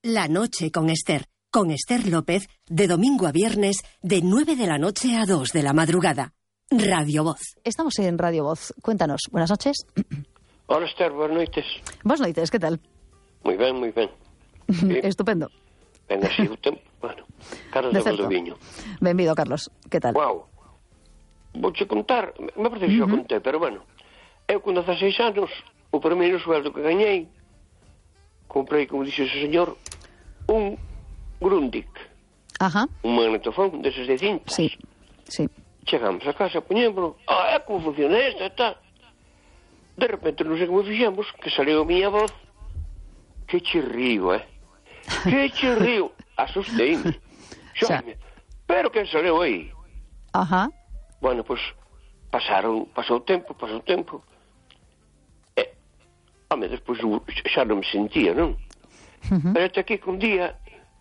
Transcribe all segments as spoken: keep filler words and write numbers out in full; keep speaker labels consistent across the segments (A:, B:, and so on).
A: La noche con Esther. Con Esther López, de domingo a viernes, de nueve de la noche a dos de la madrugada. Radio Voz.
B: Estamos en Radio Voz. Cuéntanos. Buenas noches.
C: Hola, Esther. Buenas noites.
B: Buenas noites. ¿Qué tal?
C: Muy ben, moi ben.
B: Sí. Estupendo.
C: Ben, así o tempo. Bueno, Carlos de, de Valdoviño.
B: Benvido, Carlos. Que tal?
C: Guau. Vouche contar, me parece que uh -huh. xa contei, pero bueno, eu con dezaseis anos, o primeiro sueldo que gañei, comprei, como dixe o señor, un Grundig.
B: Ajá.
C: Un magnetofón deses de cintas.
B: Sí, sí.
C: Chegamos a casa, poñémoslo, ah, é como funciona esta, está. De repente, non sei como fixemos, que saliu a miña voz, que chirrío, eh? Que chirrío. Asusteime. Xóime. Pero que saliu aí?
B: Ajá.
C: Bueno, pois, pues, pasaron, pasou o tempo, pasou o tempo. E, home, despois xa non me sentía, non? Uh -huh. Pero até aquí que un día,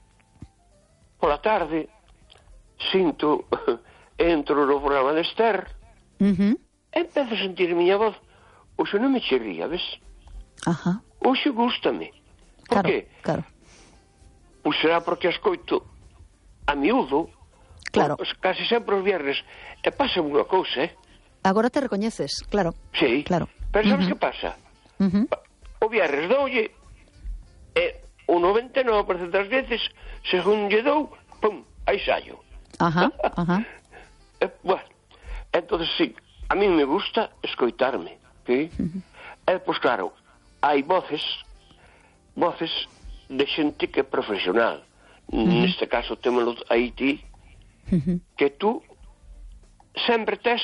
C: pola tarde, sinto, entro no programa de Esther, uh -huh. e empezo a sentir a miña voz. Oxe non me chirría, ves?
B: Ajá.
C: Oxe gústame. Por
B: claro,
C: qué?
B: Claro.
C: Pois será porque escoito a miúdo.
B: Claro.
C: Pues casi sempre os viernes. E pasa unha cousa, eh?
B: Agora te recoñeces, claro.
C: Sí.
B: Claro.
C: Pero sabes uh -huh. que pasa?
B: Uh -huh.
C: O viernes doulle e o noventa e nove por cento das veces, según lle dou, pum, aí saio.
B: Ajá, ajá.
C: E, bueno, entonces sí, a mí me gusta escoitarme, ¿sí? Uh -huh. E, pois claro, hai voces, voces de xente que é profesional. Uh -huh. Neste caso, témolo aí ti, uh -huh. que tú sempre tes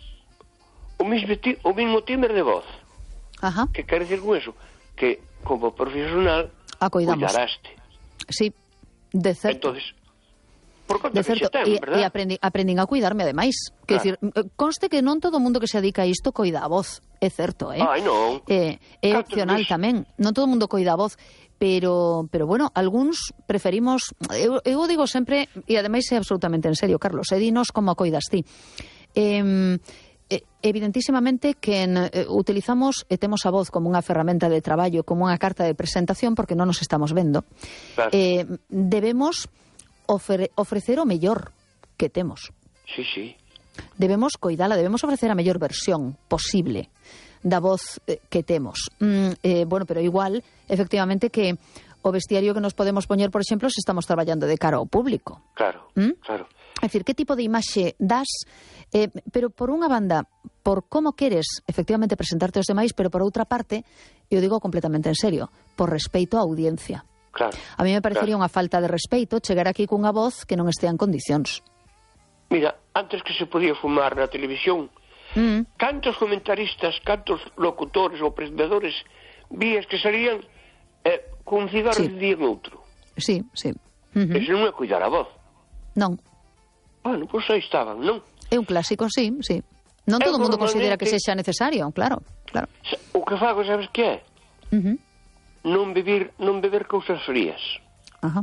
C: o mismo, o mismo timbre de voz.
B: Ajá.
C: Que quer decir con eso? Que como profesional cuidaraste.
B: Sí, de certo.
C: Entonces, por conta
B: de certo,
C: que ten,
B: e,
C: verdad?
B: E aprendi, aprendín a cuidarme, ademais. Claro. Quer decir, conste que non todo o mundo que se dedica a isto coida a voz, é certo, eh?
C: Ai, non.
B: Eh, é
C: Canto
B: opcional
C: ves?
B: tamén. Non todo o mundo coida a voz, pero pero bueno, algúns preferimos, eu, eu digo sempre, e ademais é absolutamente en serio, Carlos, e dinos como a coidas ti. Eh, evidentísimamente que en, eh, utilizamos e temos a voz como unha ferramenta de traballo, como unha carta de presentación, porque non nos estamos vendo.
C: Claro.
B: Eh, debemos ofre, ofrecer o mellor que temos.
C: Sí, sí.
B: Debemos coidala, debemos ofrecer a mellor versión posible da voz eh, que temos. Mm, eh, bueno, pero igual, efectivamente, que o vestiario que nos podemos poñer, por exemplo, se estamos traballando de cara ao público.
C: Claro,
B: ¿Mm?
C: claro.
B: É dicir, que tipo de imaxe das, eh, pero por unha banda, por como queres efectivamente presentarte aos demais, pero por outra parte, eu digo completamente en serio, por respeito á audiencia.
C: Claro.
B: A mí me parecería
C: claro.
B: unha falta de respeito chegar aquí cunha voz que non estea en condicións.
C: Mira, antes que se podía fumar na televisión, mm. cantos comentaristas, cantos locutores ou presentadores vías que salían eh, cun cigarro sí. de día en outro.
B: Sí, sí. Uh -huh.
C: Ese non é cuidar a voz.
B: Non.
C: Bueno, pois aí estaban, non?
B: É un clásico, sí, sí. Non todo o mundo considera que sexa necesario, claro, claro.
C: O que fago, sabes que é?
B: Uh -huh.
C: Non beber, non beber cousas frías.
B: Ajá.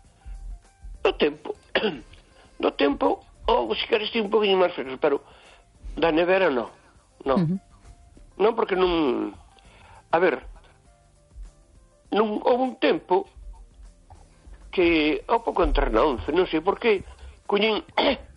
C: Do tempo, do tempo, ou se queres ti un poquinho máis fresco, pero da nevera non, non. Uh -huh. Non, porque non... A ver, non houve un tempo que, ao pouco entrar na once, non sei por qué, coñín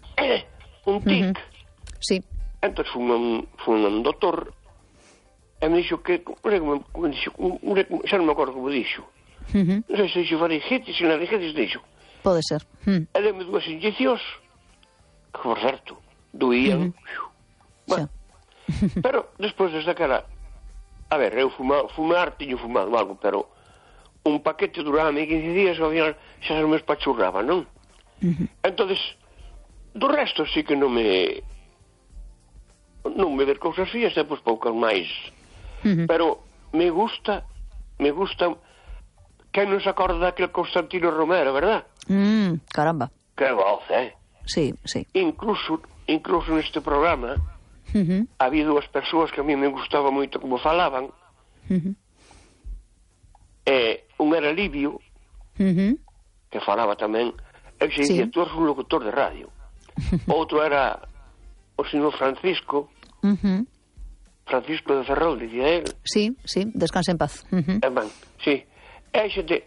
C: un tic. Uh -huh.
B: Sí.
C: Entón fui un, fui un doutor e me dixo que, non sei como, como dixo, xa non me acordo como dixo. Uh -huh. Non sei se dixo faringitis, se faringitis dixo.
B: Pode ser. Uh -huh.
C: E deme dúas inyeccións, que por certo, doían. Uh -huh. Bueno, sí. Pero despois desde aquela, a ver, eu fumar, fumar tiño fumado algo, pero un paquete duraba quince días, ao final xa se me espachurraba, non? Uh -huh. Entonces, do resto sí que non me non me ver cousas fías, e pois poucas máis. Uh -huh. Pero me gusta, me gusta que non se acorda daquele Constantino Romero, verdad?
B: Mm, caramba.
C: Que voz, eh?
B: Sí, sí.
C: Incluso, incluso neste programa uh -huh. había dúas persoas que a mí me gustaba moito como falaban. Uh -huh. Eh, un era Livio, uh -huh. que falaba tamén. Eu xe dicía, sí. Tú eres un locutor de radio. Outro era o señor Francisco, uh -huh. Francisco de Ferrol, dicía él.
B: Sí, sí, descanse en paz. Uh -huh.
C: E, man, sí. E xente,